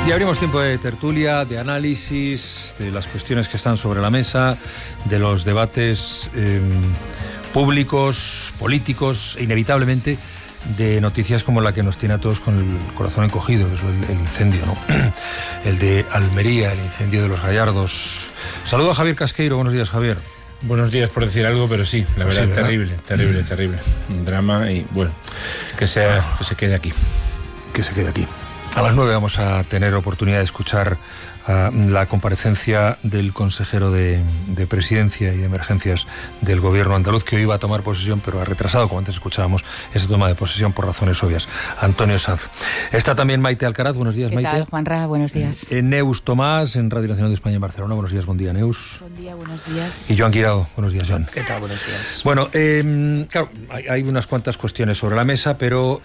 Y abrimos tiempo de tertulia, de análisis, de las cuestiones que están sobre la mesa, de los debates públicos, políticos e inevitablemente de noticias como la que nos tiene a todos con el corazón encogido, que es el incendio, ¿no? El de Almería, el incendio de los Gallardos. Saludo a Javier Casqueiro. Buenos días, Javier. Buenos días, por decir algo, pero sí, la verdad, sí, terrible. Un drama y, bueno, que se quede aquí. Que se quede aquí. A las 9 vamos a tener oportunidad de escuchar la comparecencia del consejero de Presidencia y de Emergencias del Gobierno andaluz, que hoy iba a tomar posesión, pero ha retrasado, como antes escuchábamos, esa toma de posesión por razones obvias. Antonio Sanz. Está también Maite Alcaraz. Buenos días, Maite. ¿Qué tal, Juanra? Buenos días. Neus Tomás, en Radio Nacional de España en Barcelona. Buenos días, buen día, Neus. Buen día, buenos días. Y Joan Guirao. Buenos días, Joan. ¿Qué tal? Buenos días. Bueno, claro, hay unas cuantas cuestiones sobre la mesa, pero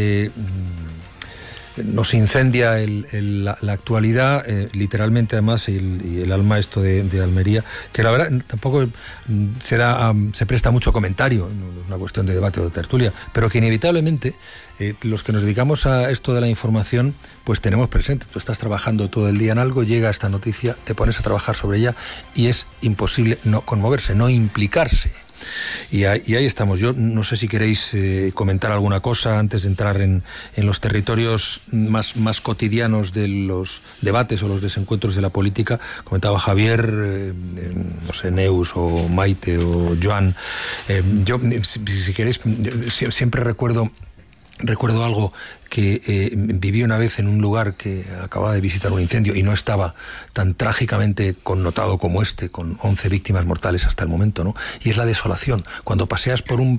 nos incendia la actualidad, literalmente además, y el alma esto de Almería, que la verdad tampoco se presta mucho comentario, no es una cuestión de debate o de tertulia, pero que inevitablemente los que nos dedicamos a esto de la información, pues tenemos presente. Tú estás trabajando todo el día en algo, llega esta noticia, te pones a trabajar sobre ella y es imposible no conmoverse, no implicarse. Y ahí estamos. Yo no sé si queréis comentar alguna cosa antes de entrar en los territorios más cotidianos de los debates o los desencuentros de la política. Comentaba Javier, no sé, Neus o Maite o Joan. Yo, si queréis, siempre recuerdo algo que viví una vez en un lugar que acababa de visitar un incendio y no estaba tan trágicamente connotado como este, con 11 víctimas mortales hasta el momento, ¿no? Y es la desolación. Cuando paseas por un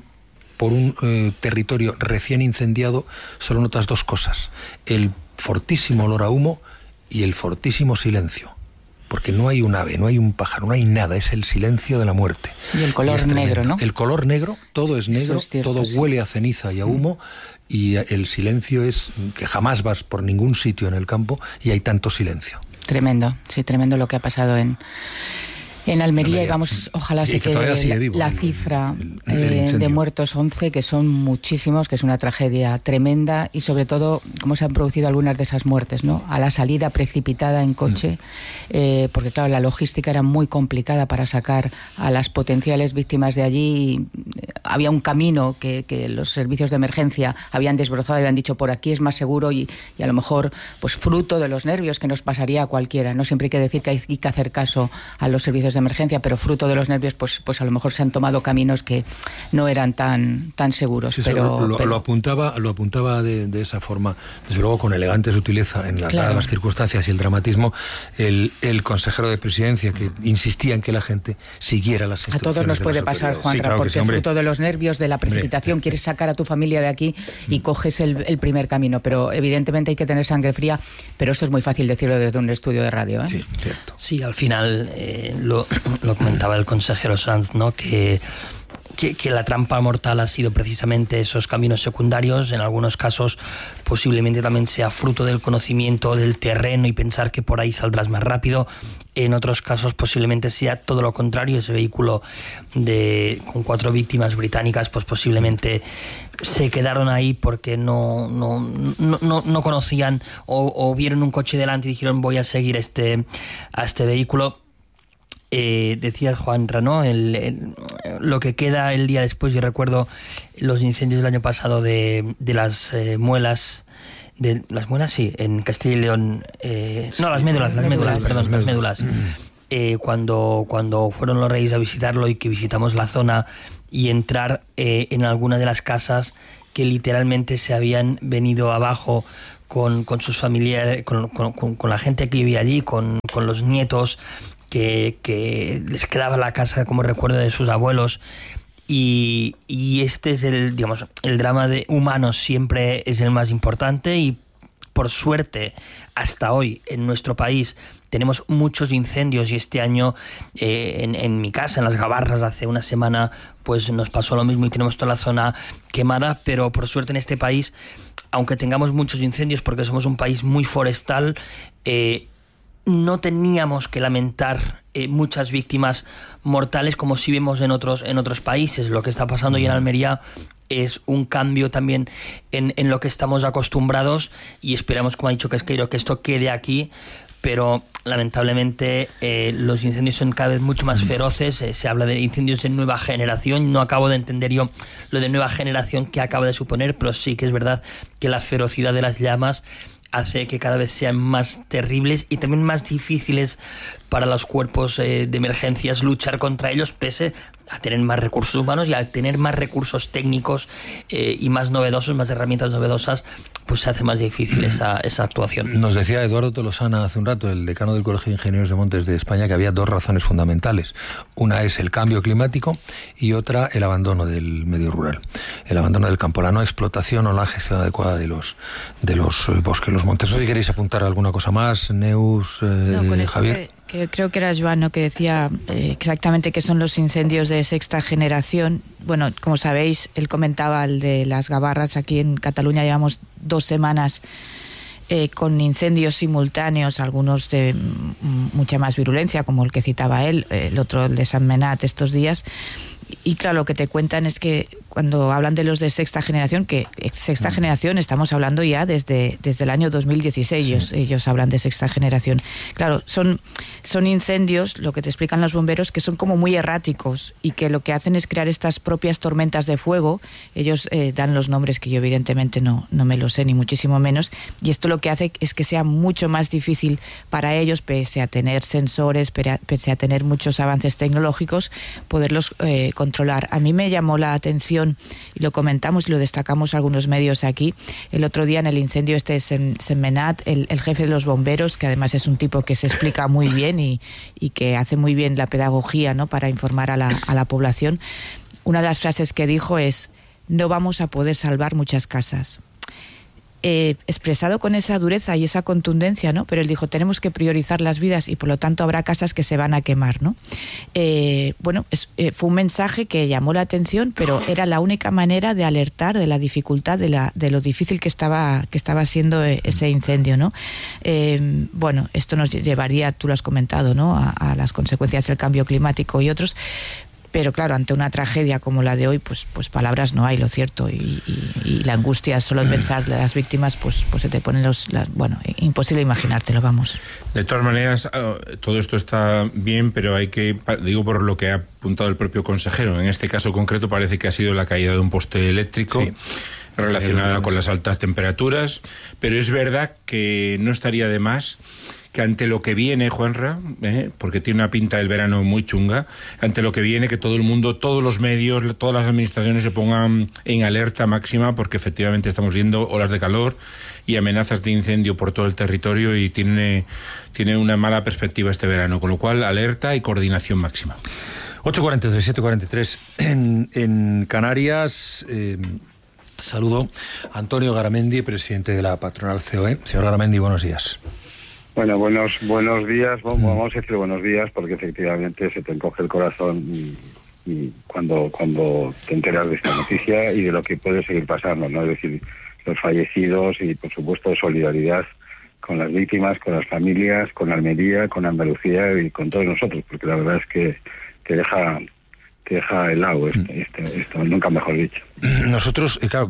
territorio recién incendiado, solo notas dos cosas: el fortísimo olor a humo y el fortísimo silencio. Porque no hay un ave, no hay un pájaro, no hay nada, es el silencio de la muerte. Y el color negro, ¿no? El color negro, todo es negro, es cierto, todo sí. Huele a ceniza y a humo, y el silencio es que jamás vas por ningún sitio en el campo y hay tanto silencio. Tremendo, sí, tremendo lo que ha pasado en Almería, y vamos, ojalá se quede la cifra de muertos 11, que son muchísimos, que es una tragedia tremenda, y sobre todo cómo se han producido algunas de esas muertes, ¿no? A la salida precipitada en coche, porque claro, la logística era muy complicada para sacar a las potenciales víctimas de allí. Había un camino que los servicios de emergencia habían desbrozado y habían dicho por aquí es más seguro, y a lo mejor pues fruto de los nervios, que nos pasaría a cualquiera. No siempre hay que decir que hay que hacer caso a los servicios de emergencia, pero fruto de los nervios, pues a lo mejor se han tomado caminos que no eran tan seguros. Sí, pero lo apuntaba de esa forma, desde luego con elegante sutileza en las circunstancias y el dramatismo, el consejero de Presidencia, que insistía en que la gente siguiera las instrucciones. A todos nos puede pasar, Juanra, claro, porque fruto de los nervios, de la precipitación, quieres sacar a tu familia de aquí y coges el primer camino, pero evidentemente hay que tener sangre fría, pero esto es muy fácil decirlo desde un estudio de radio, ¿eh? Sí, cierto. Sí, al final lo comentaba el consejero Sanz, ¿no? Que la trampa mortal ha sido precisamente esos caminos secundarios. En algunos casos posiblemente también sea fruto del conocimiento del terreno y pensar que por ahí saldrás más rápido. En otros casos posiblemente sea todo lo contrario. Ese vehículo con 4 víctimas británicas, pues posiblemente se quedaron ahí porque no conocían o vieron un coche delante y dijeron voy a seguir a este vehículo. Decía Juanra, ¿no? Lo que queda el día después. Yo recuerdo los incendios del año pasado de las muelas. De las muelas, sí, en Castilla y León. Las médulas. Cuando fueron los reyes a visitarlo y que visitamos la zona y entrar en alguna de las casas que literalmente se habían venido abajo con sus familiares, con la gente que vivía allí, con los nietos, que les quedaba la casa como recuerdo de sus abuelos, y este es el drama humano siempre es el más importante, y por suerte hasta hoy en nuestro país tenemos muchos incendios, y este año en mi casa, en Las Gabarras, hace una semana pues nos pasó lo mismo y tenemos toda la zona quemada, pero por suerte en este país, aunque tengamos muchos incendios porque somos un país muy forestal, no teníamos que lamentar muchas víctimas mortales como sí vemos en otros países. Lo que está pasando hoy en Almería es un cambio también en lo que estamos acostumbrados, y esperamos, como ha dicho Quesqueiro, que esto quede aquí, pero lamentablemente los incendios son cada vez mucho más feroces. Se habla de incendios de nueva generación. No acabo de entender yo lo de nueva generación que acaba de suponer, pero sí que es verdad que la ferocidad de las llamas hace que cada vez sean más terribles y también más difíciles para los cuerpos de emergencias luchar contra ellos, pese a tener más recursos humanos y a tener más recursos técnicos y más novedosos, más herramientas novedosas, pues se hace más difícil esa actuación. Nos decía Eduardo Tolosana hace un rato, el decano del Colegio de Ingenieros de Montes de España, que había dos razones fundamentales. Una es el cambio climático y otra el abandono del medio rural, el abandono del campo, la no explotación o la gestión adecuada de los bosques, los montes. No sé si queréis apuntar alguna cosa más, Neus, Javier. Que creo que era Joan, ¿no?, que decía exactamente qué son los incendios de sexta generación. Bueno, como sabéis, él comentaba el de las gavarras. Aquí en Cataluña llevamos 2 semanas con incendios simultáneos, algunos de mucha más virulencia, como el que citaba él, el otro, el de Sentmenat, estos días. Y claro, lo que te cuentan es que cuando hablan de los de sexta generación, que sexta generación estamos hablando ya desde el año 2016, sí. ellos hablan de sexta generación. Claro, son incendios, lo que te explican los bomberos, que son como muy erráticos y que lo que hacen es crear estas propias tormentas de fuego. Ellos dan los nombres que yo evidentemente no me los sé, ni muchísimo menos, y esto lo que hace es que sea mucho más difícil para ellos, pese a tener sensores, pese a tener muchos avances tecnológicos, poderlos controlar. A mí me llamó la atención, y lo comentamos y lo destacamos algunos medios aquí, el otro día en el incendio de Sentmenat, el jefe de los bomberos, que además es un tipo que se explica muy bien y que hace muy bien la pedagogía, ¿no?, para informar a la población, una de las frases que dijo es: no vamos a poder salvar muchas casas. Expresado con esa dureza y esa contundencia, ¿no? Pero él dijo, tenemos que priorizar las vidas y por lo tanto habrá casas que se van a quemar, ¿no? Fue un mensaje que llamó la atención, pero era la única manera de alertar de la dificultad, de lo difícil que estaba siendo ese incendio, ¿no? Esto nos llevaría, tú lo has comentado, ¿no?, a las consecuencias del cambio climático y otros. Pero claro, ante una tragedia como la de hoy, pues palabras no hay, lo cierto, y la angustia solo de pensar las víctimas, pues se te ponen imposible imaginártelo, vamos. De todas maneras, todo esto está bien, pero hay que, digo por lo que ha apuntado el propio consejero, en este caso concreto parece que ha sido la caída de un poste eléctrico, sí, relacionada con las altas temperaturas, pero es verdad que no estaría de más que ante lo que viene, Juanra, porque tiene una pinta del verano muy chunga, ante lo que viene, que todo el mundo, todos los medios, todas las administraciones se pongan en alerta máxima, porque efectivamente estamos viendo olas de calor y amenazas de incendio por todo el territorio y tiene una mala perspectiva este verano, con lo cual alerta y coordinación máxima. 8:43, 7:43 en Canarias. Saludo a Antonio Garamendi, presidente de la patronal COE. Señor Garamendi, buenos días. Bueno, buenos días. Vamos a decir buenos días porque efectivamente se te encoge el corazón y cuando te enteras de esta noticia y de lo que puede seguir pasando, ¿no? Es decir, los fallecidos y, por supuesto, solidaridad con las víctimas, con las familias, con Almería, con Andalucía y con todos nosotros, porque la verdad es que te deja helado esto, nunca mejor dicho. Nosotros, claro,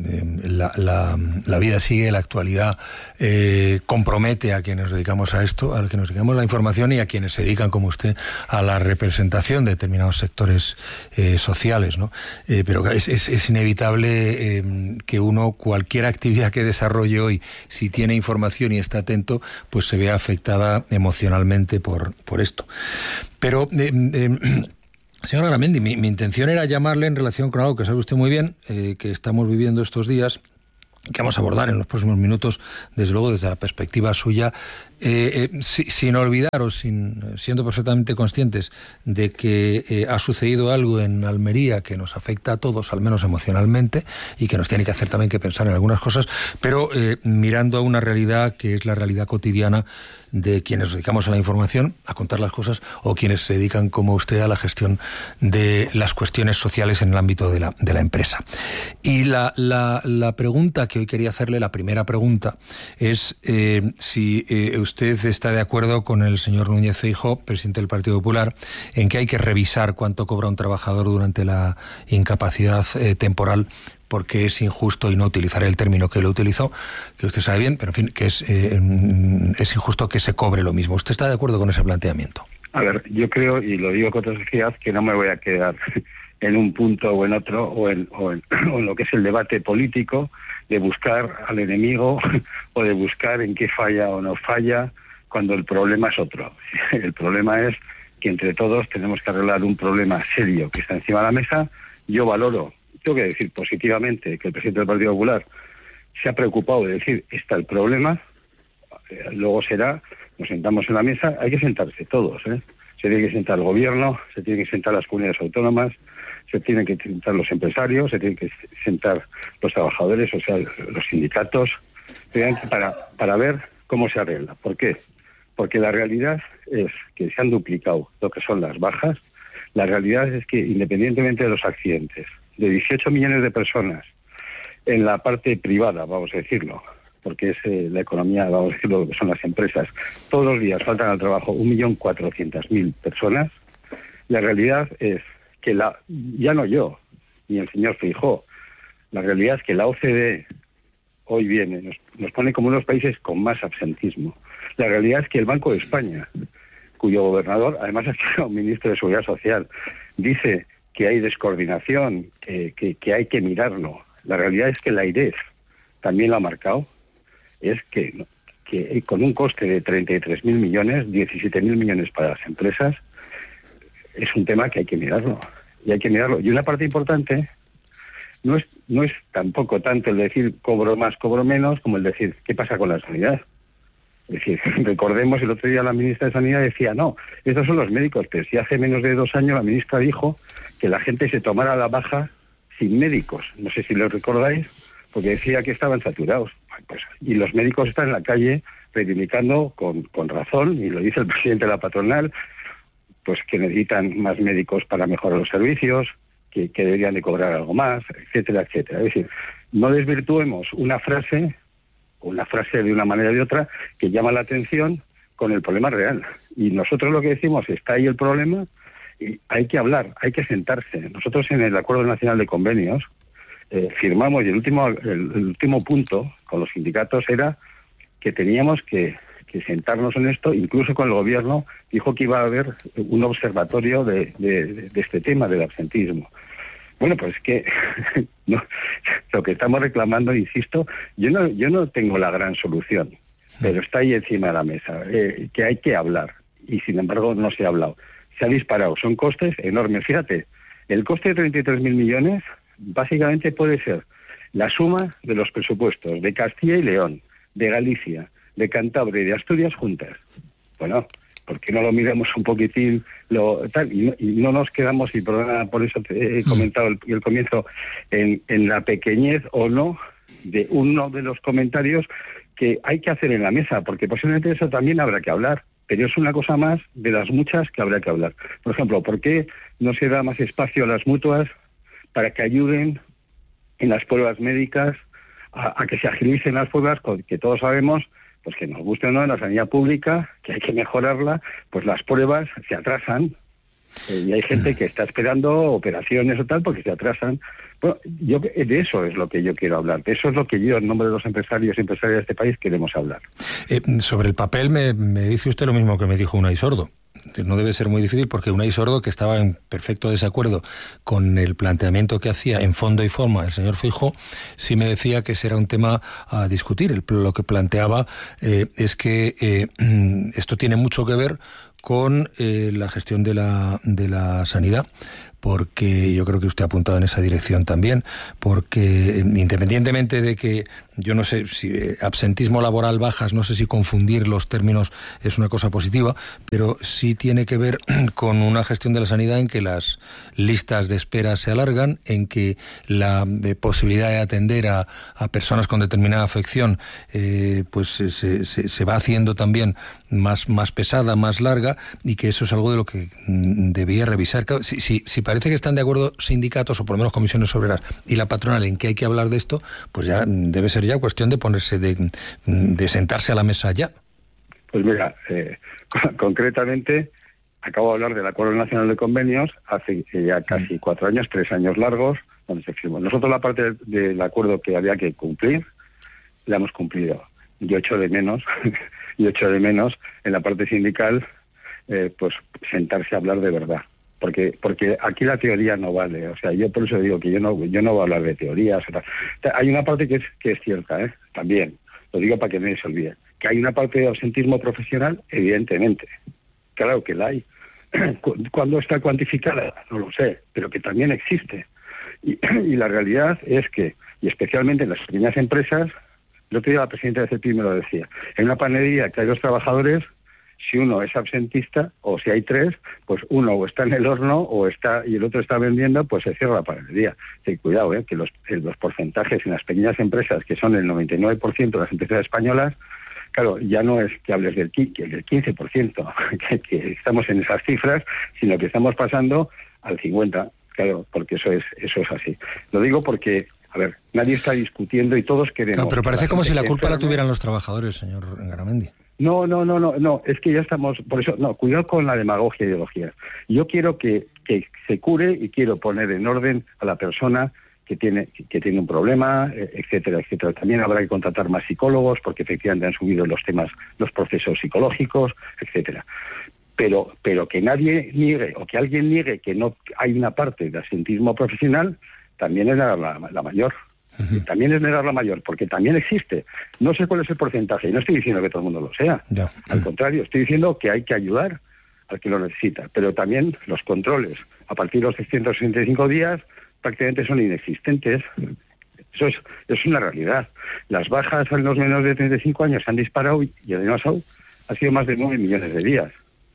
la vida sigue, la actualidad compromete a quienes nos dedicamos a esto, a los que nos dedicamos a la información y a quienes se dedican, como usted, a la representación de determinados sectores sociales, ¿no? Pero es inevitable que uno, cualquier actividad que desarrolle hoy, si tiene información y está atento, pues se vea afectada emocionalmente por esto. Pero señor Garamendi, mi intención era llamarle en relación con algo que sabe usted muy bien, que estamos viviendo estos días, que vamos a abordar en los próximos minutos, desde luego desde la perspectiva suya, sin olvidar o siendo perfectamente conscientes de que ha sucedido algo en Almería que nos afecta a todos, al menos emocionalmente, y que nos tiene que hacer también que pensar en algunas cosas, pero mirando a una realidad que es la realidad cotidiana de quienes nos dedicamos a la información, a contar las cosas, o quienes se dedican, como usted, a la gestión de las cuestiones sociales en el ámbito de la empresa. Y la pregunta que hoy quería hacerle, la primera pregunta, es si usted está de acuerdo con el señor Núñez Feijóo, presidente del Partido Popular, en que hay que revisar cuánto cobra un trabajador durante la incapacidad temporal, porque es injusto, y no utilizaré el término que lo utilizó, que usted sabe bien, pero en fin, que es injusto que se cobre lo mismo. ¿Usted está de acuerdo con ese planteamiento? A ver, yo creo, y lo digo con toda sinceridad, que no me voy a quedar en un punto o en otro, o en lo que es el debate político, de buscar al enemigo o de buscar en qué falla o no falla, cuando el problema es otro. El problema es que entre todos tenemos que arreglar un problema serio que está encima de la mesa. Yo valoro, tengo que decir positivamente, que el presidente del Partido Popular se ha preocupado de decir, está el problema, luego será, nos sentamos en la mesa, hay que sentarse todos, Se tiene que sentar el gobierno, se tienen que sentar las comunidades autónomas, se tienen que sentar los empresarios, se tienen que sentar los trabajadores, o sea, los sindicatos, para ver cómo se arregla. ¿Por qué? Porque la realidad es que se han duplicado lo que son las bajas. La realidad es que, independientemente de los accidentes, de 18 millones de personas en la parte privada, vamos a decirlo, porque es la economía, vamos a decirlo, que son las empresas, todos los días faltan al trabajo 1.400.000 personas. La realidad es que ya no yo, ni el señor Feijóo, la realidad es que la OCDE hoy viene, nos pone como uno de los países con más absentismo. La realidad es que el Banco de España, cuyo gobernador además ha sido ministro de Seguridad Social, dice que hay descoordinación, que hay que mirarlo. La realidad es que la AIREF también lo ha marcado, es que con un coste de 33.000 millones, 17.000 millones para las empresas, es un tema que hay que mirarlo. Y hay que mirarlo. Y una parte importante no es tampoco tanto el decir cobro más, cobro menos, como el decir qué pasa con la sanidad. Es decir, recordemos, el otro día la ministra de Sanidad decía, no, estos son los médicos, pero si hace menos de 2 años la ministra dijo que la gente se tomara la baja sin médicos. No sé si lo recordáis, porque decía que estaban saturados. Pues, y los médicos están en la calle reivindicando con razón, y lo dice el presidente de la patronal, pues que necesitan más médicos para mejorar los servicios, que deberían de cobrar algo más, etcétera, etcétera. Es decir, no desvirtuemos una frase de una manera o de otra que llama la atención con el problema real. Y nosotros lo que decimos, está ahí el problema, y hay que hablar, hay que sentarse. Nosotros en el Acuerdo Nacional de Convenios firmamos, y el último punto con los sindicatos era que teníamos que sentarnos en esto. Incluso con el gobierno dijo que iba a haber un observatorio de este tema del absentismo. Bueno, pues que no, lo que estamos reclamando, insisto, yo no tengo la gran solución, pero está ahí encima de la mesa, que hay que hablar, y sin embargo no se ha hablado. Se ha disparado, son costes enormes. Fíjate, el coste de 33.000 millones básicamente puede ser la suma de los presupuestos de Castilla y León, de Galicia, de Cantabria y de Asturias juntas. Bueno, ¿por qué no lo miramos un poquitín y no nos quedamos, y por eso te he comentado el comienzo, en la pequeñez o no de uno de los comentarios que hay que hacer en la mesa? Porque posiblemente eso también habrá que hablar, pero es una cosa más de las muchas que habrá que hablar. Por ejemplo, ¿por qué no se da más espacio a las mutuas para que ayuden en las pruebas médicas, a que se agilicen las pruebas, que todos sabemos, pues que nos guste o no, en la sanidad pública, que hay que mejorarla, pues las pruebas se atrasan, y hay gente que está esperando operaciones o tal porque se atrasan. Bueno, de eso es lo que yo quiero hablar, de eso es lo que yo, en nombre de los empresarios y empresarias de este país, queremos hablar. Sobre el papel me dice usted lo mismo que me dijo Unai Sordo. No debe ser muy difícil, porque Unai Sordo, que estaba en perfecto desacuerdo con el planteamiento que hacía en fondo y forma el señor Feijóo, sí me decía que ese era un tema a discutir. Lo que planteaba es que esto tiene mucho que ver con la gestión de la sanidad, porque yo creo que usted ha apuntado en esa dirección también, porque independientemente de que, yo no sé si absentismo laboral, bajas, no sé si confundir los términos es una cosa positiva, pero sí tiene que ver con una gestión de la sanidad en que las listas de espera se alargan, en que la posibilidad de atender a personas con determinada afección pues se va haciendo también más pesada, más larga, y que eso es algo de lo que debía revisar. Si parece que están de acuerdo sindicatos, o por lo menos comisiones obreras, y la patronal en que hay que hablar de esto, pues ya debe ser sería cuestión de ponerse, de sentarse a la mesa ya. Pues mira, concretamente, acabo de hablar del Acuerdo Nacional de Convenios hace ya casi 4 años, 3 años largos, donde se firmó. Nosotros la parte del acuerdo que había que cumplir, la hemos cumplido. Yo echo de menos en la parte sindical, pues sentarse a hablar de verdad. Porque aquí la teoría no vale. O sea, yo por eso digo que yo no voy a hablar de teorías. Hay una parte que es cierta, también. Lo digo para que nadie se olvide. Que hay una parte de absentismo profesional, evidentemente. Claro que la hay. ¿Cuándo está cuantificada? No lo sé, pero que también existe. Y la realidad es que, y especialmente en las pequeñas empresas, el otro día la presidenta de CEPI me lo decía, en una panadería que hay 2 trabajadores, si uno es absentista, o si hay 3, pues uno o está en el horno y el otro está vendiendo, pues se cierra la panadería. Cuidado, que los porcentajes en las pequeñas empresas, que son el 99% de las empresas españolas, claro, ya no es que hables del 15%, que estamos en esas cifras, sino que estamos pasando al 50%, claro, porque eso es así. Lo digo porque, a ver, nadie está discutiendo y todos queremos... No, pero parece como si la culpa la tuvieran los trabajadores, señor Garamendi. No, es que ya estamos... Por eso, cuidado con la demagogia e ideología. Yo quiero que se cure y quiero poner en orden a la persona que tiene un problema, etcétera, etcétera. También habrá que contratar más psicólogos porque efectivamente han subido los procesos psicológicos, etcétera. Pero que nadie niegue o que alguien niegue que no hay una parte de absentismo profesional, también es negar la mayor. También es negar la mayor, porque también existe. No sé cuál es el porcentaje, y no estoy diciendo que todo el mundo lo sea. Ya. Al contrario, estoy diciendo que hay que ayudar al que lo necesita. Pero también los controles, a partir de los 365 días, prácticamente son inexistentes. Eso es una realidad. Las bajas en los menores de 35 años se han disparado y además ha sido más de 9 millones de días.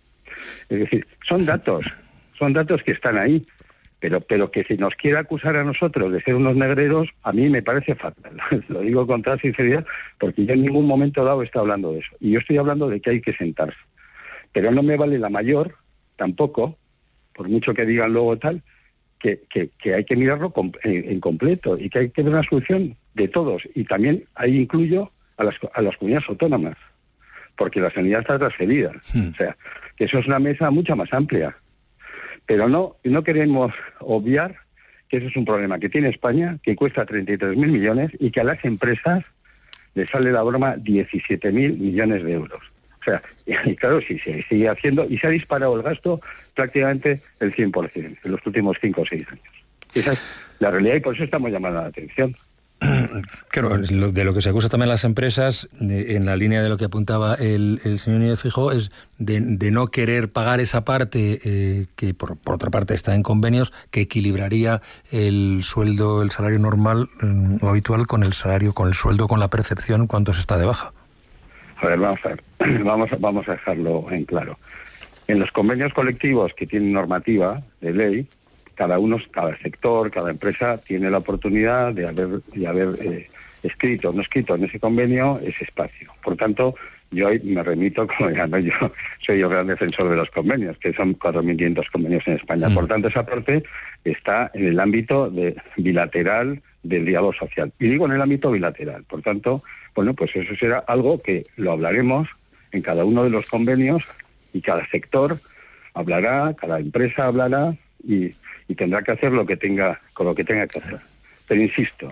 Es decir, son datos que están ahí. Pero que si nos quiere acusar a nosotros de ser unos negreros, a mí me parece fatal. Lo digo con toda sinceridad, porque yo en ningún momento dado he estado hablando de eso. Y yo estoy hablando de que hay que sentarse. Pero no me vale la mayor, tampoco, por mucho que digan luego tal, que hay que mirarlo en completo y que hay que ver una solución de todos. Y también ahí incluyo a las comunidades autónomas, porque la sanidad está transferida. O sea, que eso es una mesa mucho más amplia. Pero no queremos obviar que eso es un problema que tiene España, que cuesta 33.000 millones y que a las empresas les sale la broma 17.000 millones de euros. O sea, y claro, si se sigue haciendo, y se ha disparado el gasto prácticamente el 100% en los últimos 5 o 6 años. Esa es la realidad y por eso estamos llamando la atención. Claro, de lo que se acusa también a las empresas, en la línea de lo que apuntaba el señor Núñez Feijóo, es de no querer pagar esa parte que por otra parte está en convenios, que equilibraría el salario normal o habitual con el sueldo, con la percepción cuando se está de baja. A ver, vamos a dejarlo en claro. En los convenios colectivos que tienen normativa de ley, cada sector, cada empresa tiene la oportunidad de haber escrito o no escrito en ese convenio ese espacio. Por tanto, yo me remito, como yo soy el gran defensor de los convenios, que son 4.500 convenios en España. Por tanto, esa parte está en el ámbito bilateral del diálogo social. Y digo en el ámbito bilateral. Por tanto, bueno, pues eso será algo que lo hablaremos en cada uno de los convenios y cada sector hablará, cada empresa hablará y tendrá que hacer lo que tenga que hacer. Pero insisto,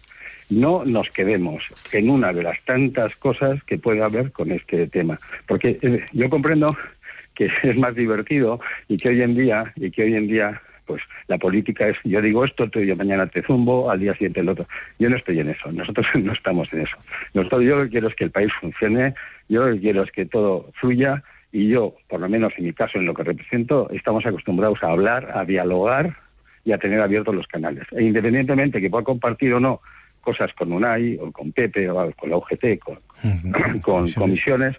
no nos quedemos en una de las tantas cosas que puede haber con este tema, porque yo comprendo que es más divertido y que hoy en día pues la política es, yo digo esto, yo mañana te zumbo, al día siguiente el otro. Yo no estoy en eso, nosotros no estamos en eso. Yo lo que quiero es que el país funcione, yo lo que quiero es que todo fluya. Y yo, por lo menos en mi caso, en lo que represento, estamos acostumbrados a hablar, a dialogar y a tener abiertos los canales. E independientemente que pueda compartir o no cosas con UNAI o con Pepe o con la UGT, con comisiones,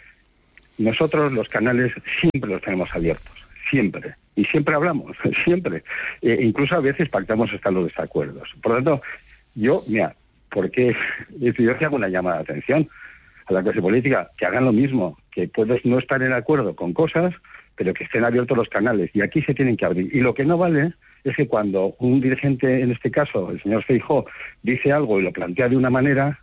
nosotros los canales siempre los tenemos abiertos, siempre. Y siempre hablamos, siempre. Incluso a veces pactamos hasta los desacuerdos. Por lo tanto, yo hago una llamada de atención a la clase política, que hagan lo mismo, que puedes no estar en acuerdo con cosas, pero que estén abiertos los canales, y aquí se tienen que abrir. Y lo que no vale es que cuando un dirigente, en este caso el señor Feijóo, dice algo y lo plantea de una manera,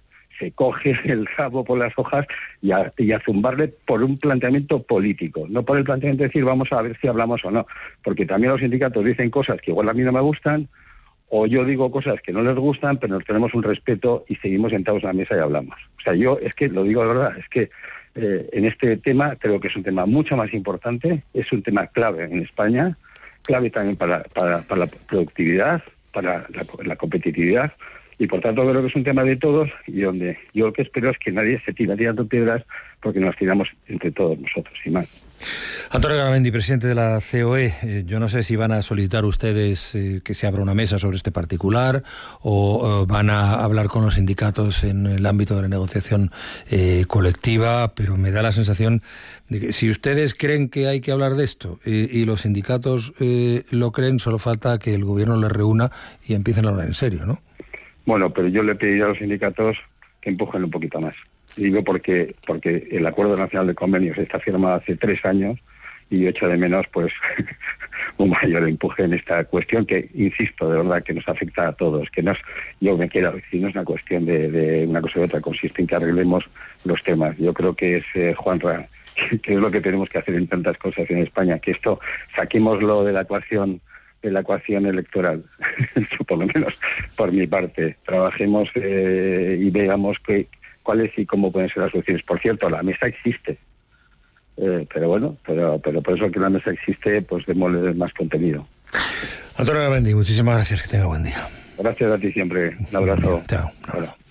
se coge el rabo por las hojas y a zumbarle por un planteamiento político, no por el planteamiento de decir vamos a ver si hablamos o no, porque también los sindicatos dicen cosas que igual a mí no me gustan, o yo digo cosas que no les gustan, pero nos tenemos un respeto y seguimos sentados en la mesa y hablamos. O sea, yo es que lo digo de verdad, es que en este tema creo que es un tema mucho más importante, es un tema clave en España, clave también para la productividad, para la competitividad, y por tanto creo que es un tema de todos, y donde yo lo que espero es que nadie se tire tirando piedras, porque nos tiramos entre todos nosotros y más. Antonio Garamendi, presidente de la COE, yo no sé si van a solicitar ustedes que se abra una mesa sobre este particular o van a hablar con los sindicatos en el ámbito de la negociación colectiva, pero me da la sensación de que si ustedes creen que hay que hablar de esto y los sindicatos lo creen, solo falta que el gobierno les reúna y empiecen a hablar en serio, ¿no? Bueno, pero yo le pediría a los sindicatos que empujen un poquito más. Digo porque el Acuerdo Nacional de Convenios está firmado hace 3 años y yo echo de menos pues un mayor empuje en esta cuestión que, insisto, de verdad que nos afecta a todos, que no es, yo me quiero decir, no es una cuestión de una cosa u otra, consiste en que arreglemos los temas. Yo creo que es, Juanra, que es lo que tenemos que hacer en tantas cosas en España, que esto saquémoslo de la ecuación electoral, por lo menos por mi parte, trabajemos y veamos cuáles y cómo pueden ser las soluciones. Por cierto, la mesa existe, pero bueno, pero por eso que la mesa existe, pues démosle más contenido. Antonio Garamendi, muchísimas gracias, que tenga buen día. Gracias a ti siempre, un abrazo. Chao. Un abrazo.